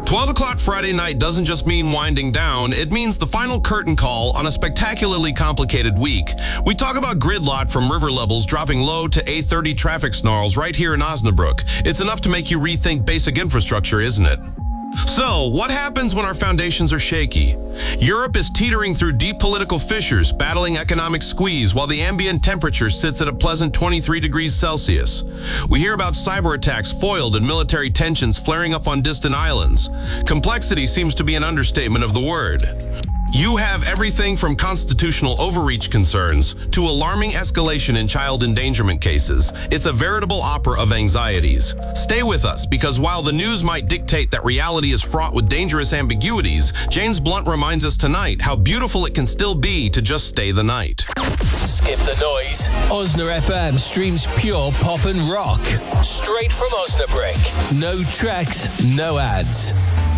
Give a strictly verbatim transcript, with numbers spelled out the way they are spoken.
twelve o'clock Friday night doesn't just mean winding down, it means the final curtain call on a spectacularly complicated week. We talk about gridlock from river levels dropping low to A thirty traffic snarls right here in Osnabrück. It's enough to make you rethink basic infrastructure, isn't it? So, what happens when our foundations are shaky? Europe is teetering through deep political fissures, battling economic squeeze, while the ambient temperature sits at a pleasant twenty-three degrees Celsius. We hear about cyber attacks foiled and military tensions flaring up on distant islands. Complexity seems to be an understatement of the word. You have everything from constitutional overreach concerns to alarming escalation in child endangerment cases. It's a veritable opera of anxieties. Stay with us, because while the news might dictate that reality is fraught with dangerous ambiguities, James Blunt reminds us tonight how beautiful it can still be to just stay the night. Skip the noise. Osna F M streams pure pop and rock. Straight from Osnabrück. No tracks, no ads.